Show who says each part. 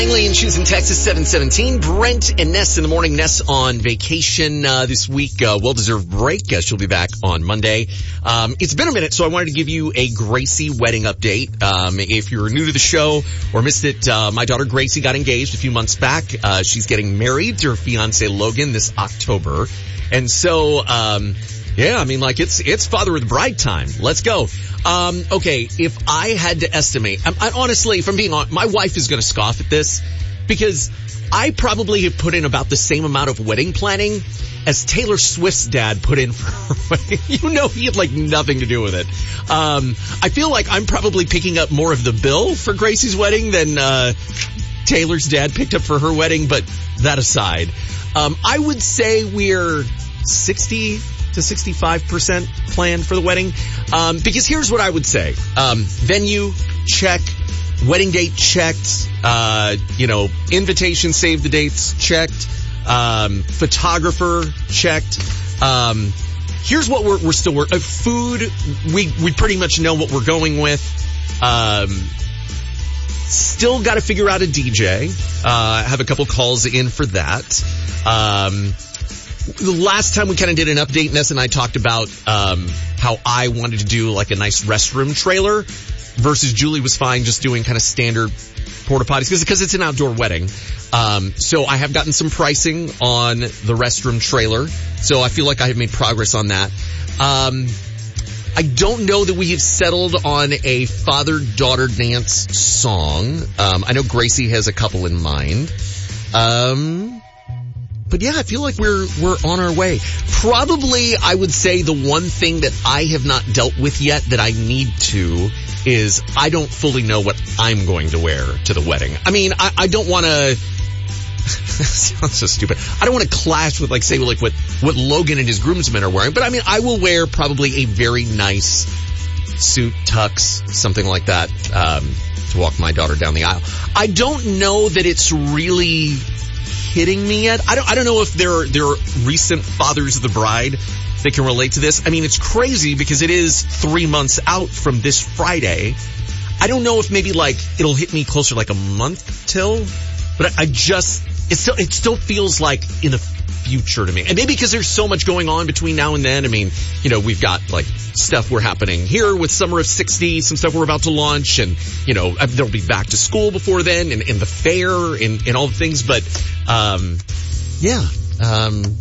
Speaker 1: Langley and Shoes in Texas, 717. Brent and Ness in the morning. Ness on vacation this week. Well-deserved break. She'll be back on Monday. It's been a minute, so I wanted to give you a Gracie wedding update. If you're new to the show or missed it, my daughter Gracie got engaged a few months back. She's getting married to her fiancé Logan this October. And so, it's father of the bride time. Let's go. Okay, if I had to estimate, I honestly, if I'm being honest, my wife is going to scoff at this because I probably have put in about the same amount of wedding planning as Taylor Swift's dad put in for her wedding. He had nothing to do with it. I feel like I'm probably picking up more of the bill for Gracie's wedding than Taylor's dad picked up for her wedding, but that aside, I would say we're 60 to 65% planned for the wedding. Because here's what I would say. Venue, check. Wedding date, checked. Invitation, save the dates, checked. Photographer, checked. Here's what we're still working. Food, we pretty much know what we're going with. Still got to figure out a DJ. Have a couple calls in for that. The last time we kind of did an update, Ness and I talked about how I wanted to do a nice restroom trailer versus Julie was fine just doing kind of standard porta potties because it's an outdoor wedding. So I have gotten some pricing on the restroom trailer. So I feel like I have made progress on that. I don't know that we have settled on a father-daughter dance song. I know Gracie has a couple in mind. But yeah, I feel like we're on our way. Probably, I would say the one thing that I have not dealt with yet that I need to is I don't fully know what I'm going to wear to the wedding. I mean, I don't want to... sounds so stupid. I don't want to clash with, what Logan and his groomsmen are wearing. But I mean, I will wear probably a very nice suit, tux, something like that, to walk my daughter down the aisle. I don't know that it's really hitting me yet. I don't know if there are recent fathers of the bride that can relate to this. I mean, it's crazy because it is 3 months out from this Friday. I don't know if maybe it'll hit me closer a month till, but it still feels like in the future to me. And maybe because there's so much going on between now and then. I mean, we've got stuff we're happening here with Summer of 60, some stuff we're about to launch, and there'll be back to school before then and the fair and all the things. But